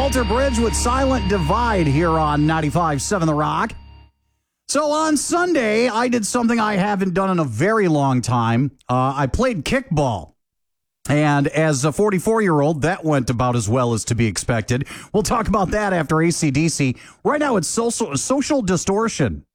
Alter Bridge with Silent Divide here on 95.7 The Rock. So on Sunday, I did something I haven't done in a very long time. I played kickball. And as a 44-year-old, that went about as well as to be expected. We'll talk about that after AC/DC. Right now, it's Social Distortion.